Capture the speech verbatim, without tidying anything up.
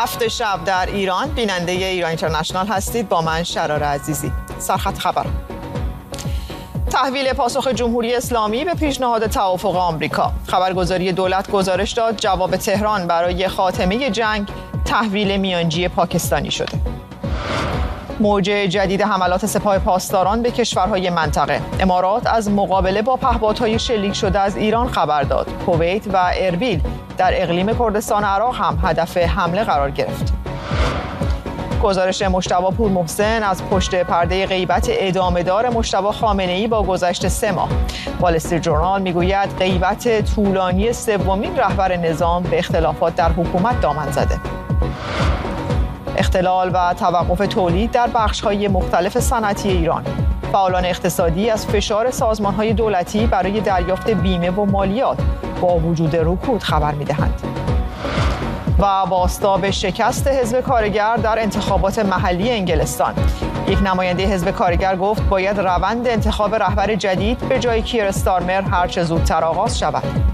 هفت شب در ایران. بیننده ایران اینترنشنال هستید با من شرار عزیزی. سرخط خبر: تحویل پاسخ جمهوری اسلامی به پیشنهاد توافق آمریکا. خبرگزاری دولت گزارش داد جواب تهران برای خاتمه جنگ تحویل میانجی پاکستانی شده. موج جدید حملات سپاه پاسداران به کشورهای منطقه. امارات از مقابله با پهپادهای شلیک شده از ایران خبر داد. کویت و اربیل در اقلیم کردستان عراق هم هدف حمله قرار گرفت. گزارش مجتبی پورمحسن از پشت پرده غیبت ادامه‌دار مجتبی خامنه‌ای با گذشت سه ماه. وال استریت ژورنال میگوید غیبت طولانی سومین رهبر نظام به اختلافات در حکومت دامن زده. اختلال و توقف تولید در بخش‌های مختلف صنعتی ایران. فعالان اقتصادی از فشار سازمان‌های دولتی برای دریافت بیمه و مالیات با وجود رکود خبر می‌دهند. و بازتاب شکست حزب کارگر در انتخابات محلی انگلستان. یک نماینده حزب کارگر گفت باید روند انتخاب رهبر جدید به جای کیر استارمر هر چه زودتر آغاز شود.